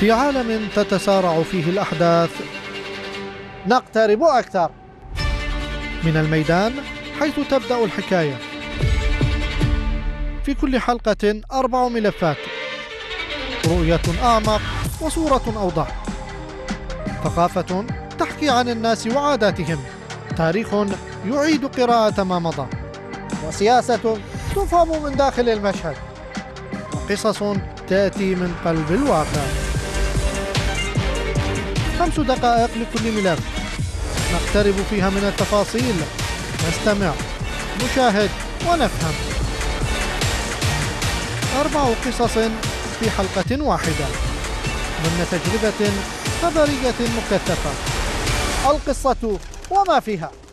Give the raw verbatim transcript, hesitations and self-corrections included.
في عالم تتسارع فيه الأحداث نقترب أكثر من الميدان حيث تبدأ الحكاية. في كل حلقة أربع ملفات، رؤية أعمق وصورة أوضح، ثقافة تحكي عن الناس وعاداتهم، تاريخ يعيد قراءة ما مضى، وسياسة تفهم من داخل المشهد، وقصص تأتي من قلب الواقع. خمس دقائق لكل ملف نقترب فيها من التفاصيل، نستمع، نشاهد ونفهم. أربع قصص في حلقة واحدة ضمن تجربة خبرية مكثفة. القصة وما فيها.